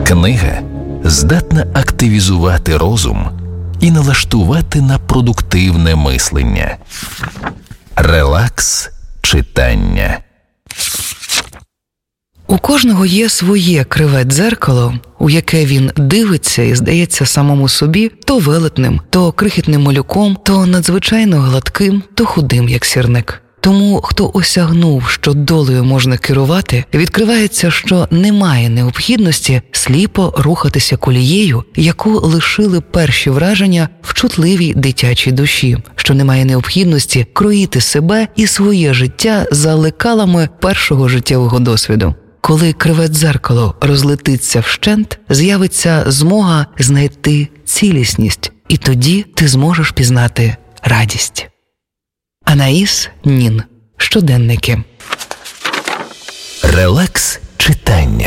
Книга здатна активізувати розум і налаштувати на продуктивне мислення. Релакс читання. У кожного є своє криве дзеркало, у яке він дивиться і здається самому собі то велетним, то крихітним малюком, то надзвичайно гладким, то худим, як сірник. Тому, хто осягнув, що долею можна керувати, відкривається, що немає необхідності сліпо рухатися колією, яку лишили перші враження в чутливій дитячій душі, що немає необхідності кроїти себе і своє життя за лекалами першого життєвого досвіду. Коли криве дзеркало розлетиться вщент, з'явиться змога знайти цілісність, і тоді ти зможеш пізнати радість. Анаїс Нін. Щоденники. Релакс читання.